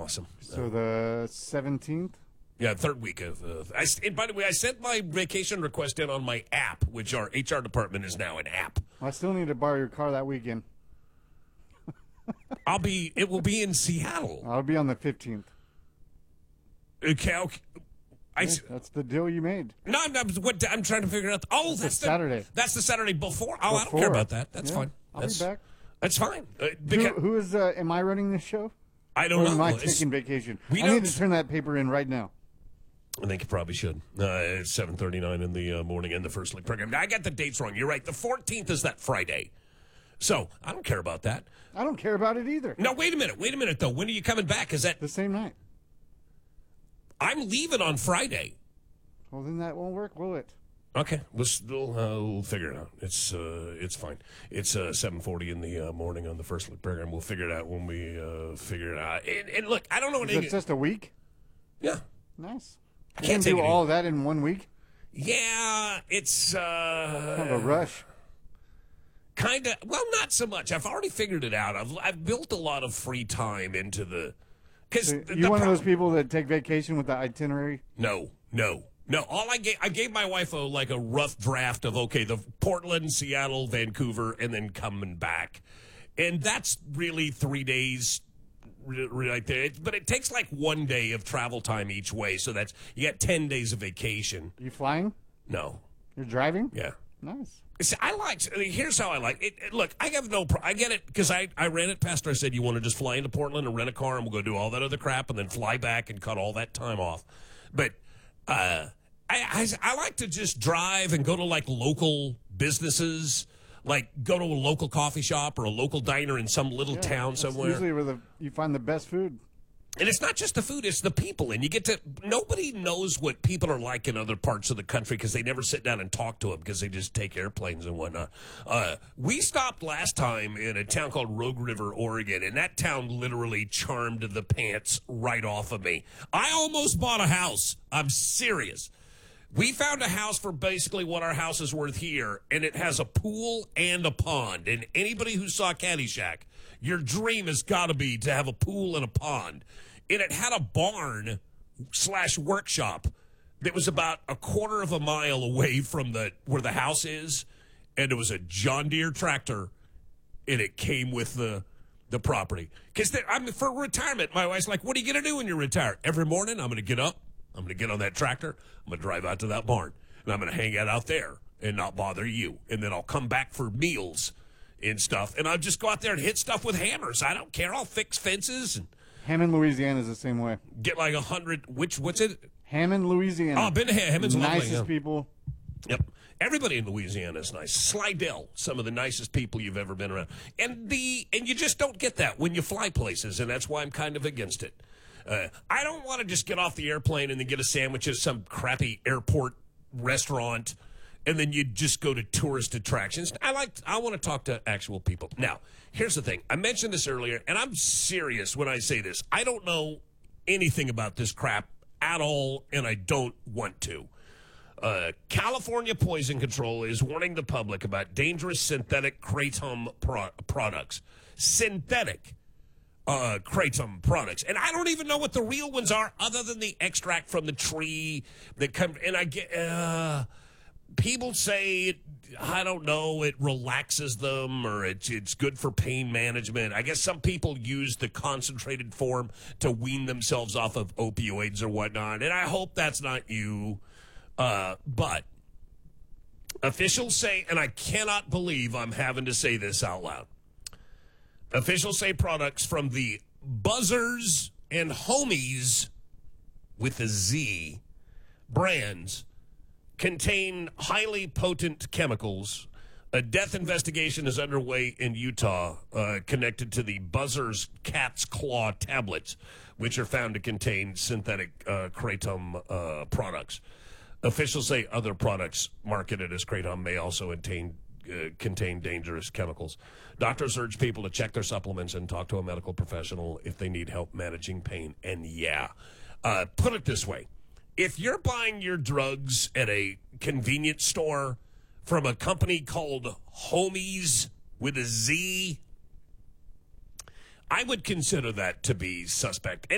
awesome. So the 17th? Yeah, third week of. And by the way, I sent my vacation request in on my app, which our HR department is now an app. I still need to borrow your car that weekend. It will be in Seattle. I'll be on the 15th. Okay. That's the deal you made. No, I'm trying to figure out. That's Saturday. That's the Saturday before. Oh, I don't care about that. That's fine. I'll be back. That's fine. Who is? Am I running this show? I don't know. Am I taking vacation? I need to turn that paper in right now. I think you probably should. It's 7:39 in the morning in the First League program. Now, I got the dates wrong. You're right. The 14th is that Friday. So I don't care about that. I don't care about it either. No, wait a minute, though. When are you coming back? Is that the same night? I'm leaving on Friday. Well, then that won't work, will it? Okay, we'll figure it out. It's fine. It's 7:40 in the morning on the First League program. We'll figure it out when we figure it out. And look, I don't know what it's just a week. Yeah, nice. I can't do all that in 1 week. Yeah, it's kind of a rush. Kind of. Well, not so much. I've already figured it out. I've built a lot of free time into the. Because you one of those people that take vacation with the itinerary? No. All I gave my wife a rough draft of the Portland, Seattle, Vancouver, and then coming back, and that's really 3 days right there. But it takes 1 day of travel time each way, so you got 10 days of vacation. You flying? No. You're driving? Yeah. Nice. See, here's how I like it. Look, I have I get it, because I ran it past her. I said, you want to just fly into Portland and rent a car, and we'll go do all that other crap, and then fly back and cut all that time off. But I like to just drive and go to local businesses, go to a local coffee shop or a local diner in some little town somewhere. Usually where you find the best food. And it's not just the food, it's the people. And nobody knows what people are like in other parts of the country because they never sit down and talk to them because they just take airplanes and whatnot. We stopped last time in a town called Rogue River, Oregon, and that town literally charmed the pants right off of me. I almost bought a house. I'm serious. We found a house for basically what our house is worth here, and it has a pool and a pond. And anybody who saw Caddyshack, your dream has got to be to have a pool and a pond. And it had a barn/workshop that was about a quarter of a mile away from where the house is, and it was a John Deere tractor, and it came with the property. Because for retirement, my wife's like, what are you going to do when you retire? Every morning, I'm going to get up. I'm going to get on that tractor. I'm going to drive out to that barn, and I'm going to hang out there and not bother you. And then I'll come back for meals and stuff, and I'll just go out there and hit stuff with hammers. I don't care. I'll fix fences. And Hammond, Louisiana is the same way. Get 100. What's it? Hammond, Louisiana. Oh, I've been to Hammond's nicest lovely, people. Yep. Everybody in Louisiana is nice. Slidell, some of the nicest people you've ever been around. And you just don't get that when you fly places, and that's why I'm kind of against it. I don't want to just get off the airplane and then get a sandwich at some crappy airport restaurant, and then you just go to tourist attractions. I want to talk to actual people. Now, here's the thing. I mentioned this earlier, and I'm serious when I say this. I don't know anything about this crap at all, and I don't want to. California Poison Control is warning the public about dangerous synthetic kratom products. Synthetic kratom products. And I don't even know what the real ones are other than the extract from the tree that comes. And I get, people say, I don't know, it relaxes them or it's good for pain management. I guess some people use the concentrated form to wean themselves off of opioids or whatnot. And I hope that's not you. But officials say, and I cannot believe I'm having to say this out loud. Officials say products from the Buzzers and Homies with a Z brands contain highly potent chemicals. A death investigation is underway in Utah connected to the Buzzers Cat's Claw tablets, which are found to contain synthetic kratom products. Officials say other products marketed as kratom may also contain dangerous chemicals. Doctors urge people to check their supplements and talk to a medical professional if they need help managing pain. And put it this way. If you're buying your drugs at a convenience store from a company called Homies with a Z, I would consider that to be suspect.